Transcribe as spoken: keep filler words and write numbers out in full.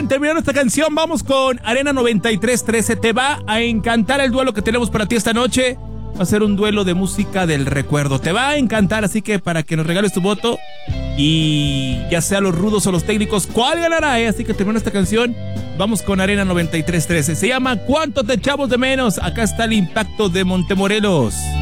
bien, terminando esta canción, vamos con Arena noventa y tres trece. Te va a encantar el duelo que tenemos para ti esta noche. Va a ser un duelo de música del recuerdo. Te va a encantar, así que para que nos regales tu voto, y ya sea los rudos o los técnicos, ¿cuál ganará? Eh? Así que terminando esta canción, vamos con Arena noventa y tres trece. Se llama ¿Cuánto te echamos de menos? Acá está el impacto de Montemorelos.